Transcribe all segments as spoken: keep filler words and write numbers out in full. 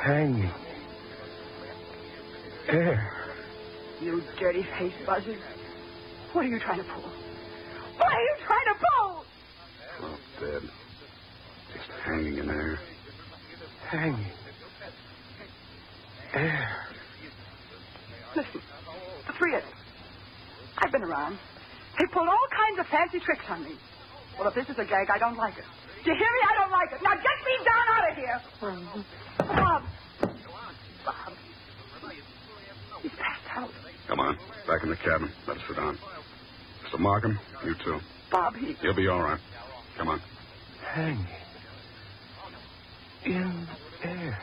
Hanging. Air. You dirty face buzzard. What are you trying to pull? What are you trying to pull? Well, dead. Just hanging in air. Hanging. Air. Listen, the three of them. I've been around. They pulled all kinds of fancy tricks on me. Well, if this is a gag, I don't like it. Do you hear me? I don't like it. Now get me down out of here. Bob. Bob. He's passed out. Come on. Back in the cabin. Let us sit down. Mister Markham, you too. Bob, he... He'll be all right. Come on. Hanging. In air.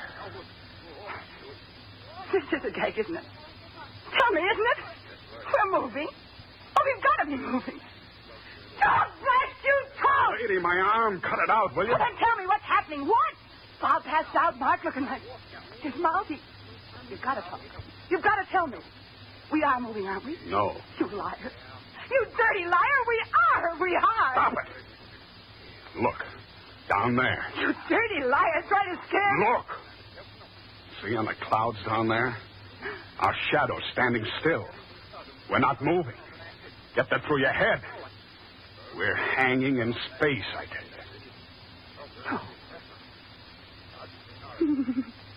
This is a gag, isn't it? Tell me, isn't it? We're moving. Oh, we've got to be moving. Oh, blast you, Tom! Lady, my arm. Cut it out, will you? Well, then tell me what's happening. What? Bob passed out, Mark looking like his mouth. He... You've got to tell me. You've got to tell me. We are moving, aren't we? No. You liar. You dirty liar. We are. We are. Stop it. Look. Down there. You dirty liar. Trying to scare me. Look. See on the clouds down there? Our shadows standing still. We're not moving. Get that through your head. We're hanging in space, I tell you. Oh.